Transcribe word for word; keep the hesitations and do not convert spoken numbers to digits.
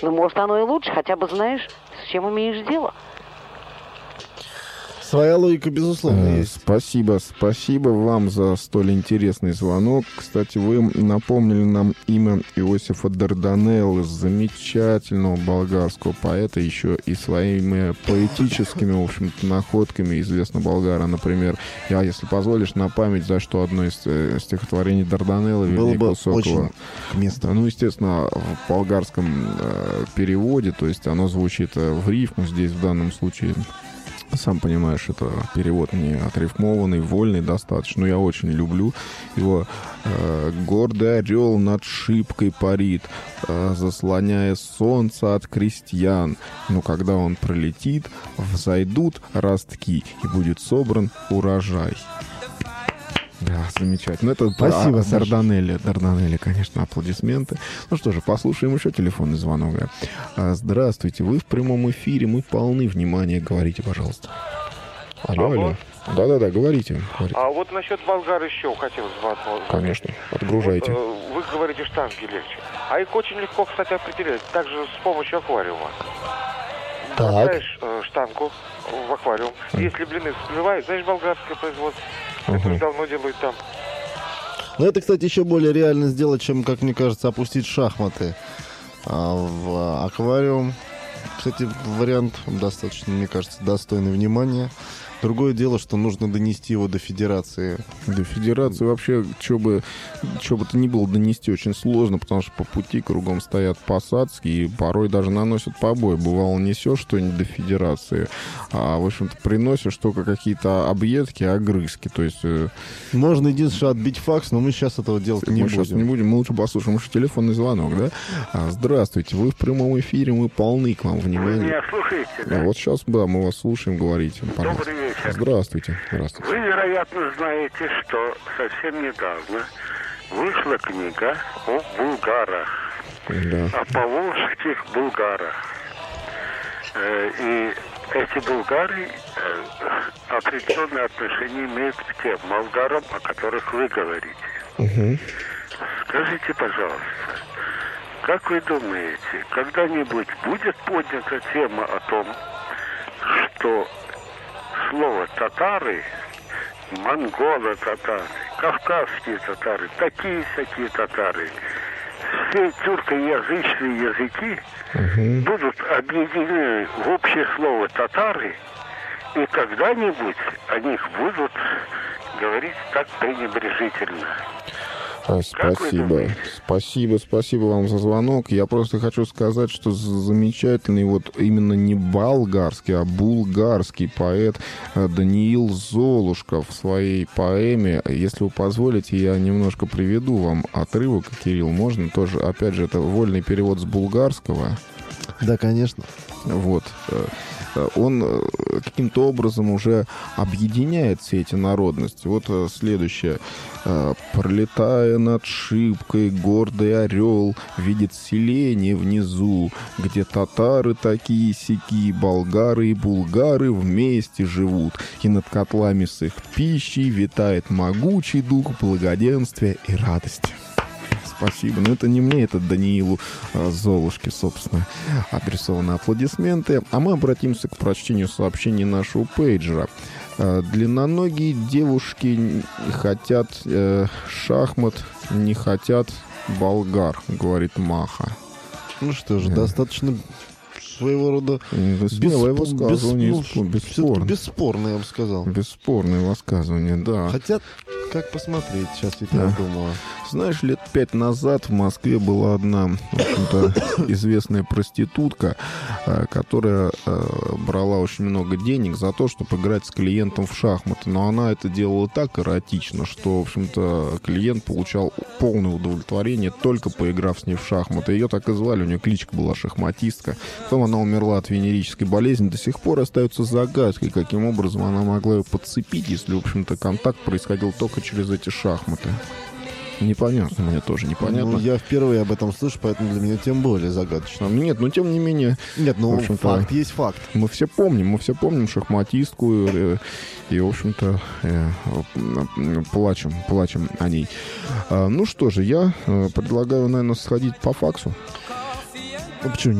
Ну, может, оно и лучше, хотя бы знаешь, с чем имеешь дело. Своя логика, безусловно, Э, есть. Спасибо, спасибо вам за столь интересный звонок. Кстати, вы напомнили нам имя Иосифа Дарданеллы, замечательного болгарского поэта, еще и своими поэтическими, в общем-то, находками известно болгара. Например, я, если позволишь, на память, за что одно из э, стихотворений Дарданеллы, Было бы кусок очень его. к месту. Ну, естественно, в болгарском э, переводе, то есть оно звучит э, в рифму, здесь в данном случае... Сам понимаешь, это перевод не отрифмованный, вольный достаточно, но я очень люблю его. Э, «Гордый орел над шибкой парит, э, заслоняя солнце от крестьян. Но когда он пролетит, взойдут ростки, и будет собран урожай». Да, замечательно. Это Спасибо, а, Саша. Дарданелли. Дарданелли, конечно, аплодисменты. Ну что же, послушаем еще телефонный звонок. А, здравствуйте, вы в прямом эфире, мы полны внимания. Говорите, пожалуйста. Алло, Алло. алло. Да-да-да, говорите. говорите. А вот насчет болгар еще хотел вас вот Конечно, отгружайте. Вот, э, вы говорите, штанги легче. А их очень легко, кстати, определять. Также с помощью аквариума. Так. Бросаешь э, штангу в аквариум. Если блины всплывают, знаешь, болгарское производство. Это Ага. уж давно делают там. Но это, кстати, еще более реально сделать, чем, как мне кажется, опустить шахматы а, в аквариум. Кстати, вариант достаточно, мне кажется, достойный внимания. Другое дело, что нужно донести его до федерации. До федерации вообще, что бы, что бы то ни было, донести очень сложно, потому что по пути кругом стоят посадки и порой даже наносят побои. Бывало, несешь что-нибудь до федерации, а, в общем-то, приносишь только какие-то объедки, огрызки. То есть... э, Можно единственное отбить факс, но мы сейчас этого делать не мы сейчас будем. не будем, мы лучше послушаем уж телефонный звонок, да? А, здравствуйте, вы в прямом эфире, мы полны к вам Вы внимания. меня слушаете, да? А вот сейчас, да, мы вас слушаем, говорите, пожалуйста. Добрый вечер. Здравствуйте, здравствуйте. Вы, вероятно, знаете, что совсем недавно вышла книга о булгарах, Да. о поволжских булгарах. Э, И эти булгары э, определенное отношение имеют к тем болгарам, о которых вы говорите. Мгм. Скажите, пожалуйста, как вы думаете, когда-нибудь будет поднята тема о том, что слово «татары», монголы татары, кавказские татары, такие-сякие татары, все тюркоязычные языки Мгм. будут объединены в общее слово «татары», и когда-нибудь о них будут говорить так пренебрежительно. А, Как вы Спасибо. думаете? Спасибо, спасибо вам за звонок. Я просто хочу сказать, что з- замечательный вот именно не болгарский, а булгарский поэт э, Даниил Золушка в своей поэме. Если вы позволите, я немножко приведу вам отрывок, Кирилл, можно тоже? Опять же, это вольный перевод с булгарского. Да, конечно. Вот. э, э, Он э, каким-то образом уже объединяет все эти народности. Вот э, следующее. Э, «Пролетая над шибкой, гордый орел видит селение внизу, где татары такие-сяки, болгары и булгары вместе живут, и над котлами с их пищей витает могучий дух благоденствия и радости». Спасибо. Но это не мне, это Даниилу э, Золушке, собственно, адресованы аплодисменты. А мы обратимся к прочтению сообщений нашего пейджера. Э, длинноногие девушки не хотят э, шахмат, не хотят болгар, говорит Маха. Ну что же, Да. достаточно своего рода М, Смелое беспо- высказывание, бес- ну, бесспор- всё-таки бесспорно. бесспорно, я бы сказал. Бесспорное высказывание, да. Хотя, как посмотреть, сейчас я Да. думаю. Знаешь, лет пять назад в Москве была одна, в общем-то, известная проститутка, э, которая э, брала очень много денег за то, чтобы играть с клиентом в шахматы. Но она это делала так эротично, что, в общем-то, клиент получал полное удовлетворение, только поиграв с ней в шахматы. Ее так и звали, у нее кличка была шахматистка. Потом она умерла от венерической болезни. До сих пор остается загадкой, каким образом она могла ее подцепить, если, в общем-то, контакт происходил только через эти шахматы. Непонятно, мне тоже непонятно. Ну, я впервые об этом слышу, поэтому для меня тем более загадочно. Нет, но тем не менее, Нет, ну в общем-то, факт есть факт. мы все помним, мы все помним шахматистку э, и, в общем-то, э, э, плачем, плачем о ней. А, ну что же, я э, предлагаю, наверное, сходить по факсу. Ну почему